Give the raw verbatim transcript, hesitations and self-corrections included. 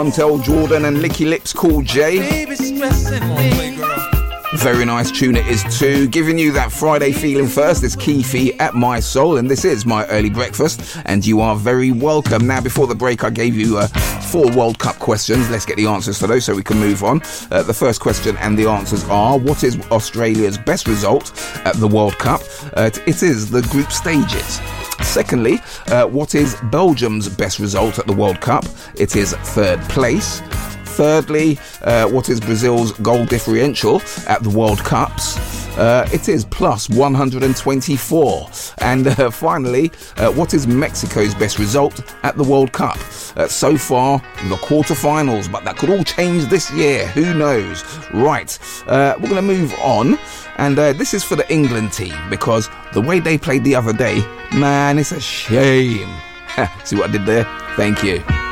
Tell Jordan and Licky Lips Cool J. Very nice tune it is too. Giving you that Friday feeling first. It's Keefe at My Soul, and this is my early breakfast, and you are very welcome. Now, before the break, I gave you uh, four World Cup questions. Let's get the answers to those so we can move on. Uh, the first question and the answers are: what is Australia's best result at the World Cup? Uh, it is the group stages. Secondly, uh, what is Belgium's best result at the World Cup? It is third place. Thirdly, uh, what is Brazil's goal differential at the World Cups? Uh, it is plus one hundred twenty-four. And uh, finally, uh, what is Mexico's best result at the World Cup? Uh, so far, the quarterfinals, but that could all change this year. Who knows? Right, uh, we're going to move on. And uh, this is for the England team, because the way they played the other day, man, it's a shame. See what I did there? Thank you.